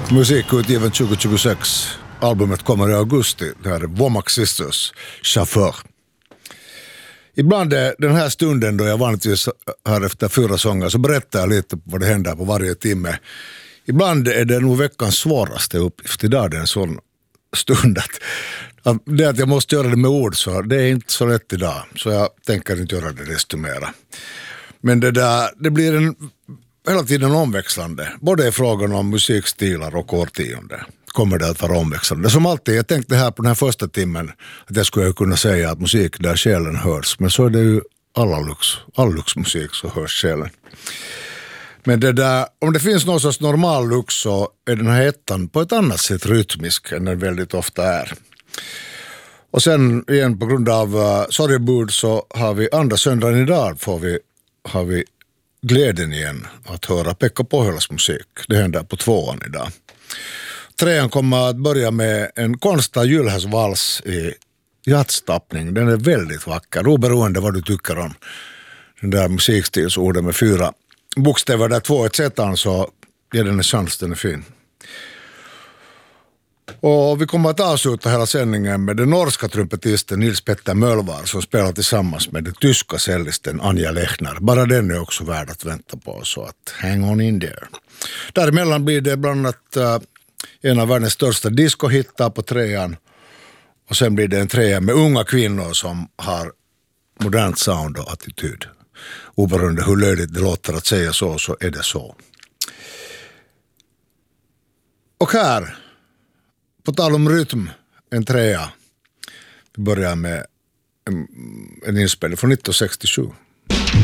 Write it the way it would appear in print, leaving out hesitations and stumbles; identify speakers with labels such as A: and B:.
A: Musik utgiven 2026. Albumet kommer i augusti. Det här är Womack Sisters, Chaufför. Ibland är den här stunden då jag vanligtvis har efter 4 sånger så berättar jag lite vad det händer på varje timme. Ibland är det nog veckans svåraste uppgift. Idag är det en sån stund att det att jag måste göra det med ord så det är inte så lätt idag. Så jag tänker inte göra det desto mera. Men det blir hela tiden omväxlande. Både i frågan om musikstilar och årtionde kommer det att vara omväxlande. Som alltid, jag tänkte här på den här första timmen att jag skulle kunna säga att musik där själen hörs. Men så är det ju all luxmusik så hörs själen. Men om det finns någon sorts normal lux så är den här ettan på ett annat sätt rytmisk än den väldigt ofta är. Och sen igen på grund av sorgebud så har vi andra söndagen idag har vi glädjen igen att höra Pekka Pohjolas musik. Det händer på 2:an idag. 3:an kommer att börja med en konstad julhäsvals i jazztappning. Den är väldigt vacker, oberoende vad du tycker om den där musikstilsorden med 4 bokstäver där 2 etc. så ger den en chans, den är fin. Och vi kommer att avsluta hela sändningen med den norska trumpetisten Nils Petter Mölvar som spelar tillsammans med den tyska cellisten Anja Lechner. Bara den är också värd att vänta på, så att hang on in there. Däremellan blir det bland annat en av världens största discohittar på 3:an. Och sen blir det en 3:a med unga kvinnor som har modernt sound och attityd. Oberoende hur löjligt det låter att säga så är det så. Och här, på tal om rytm, en 3:a. Vi börjar med en inspelning från 1967.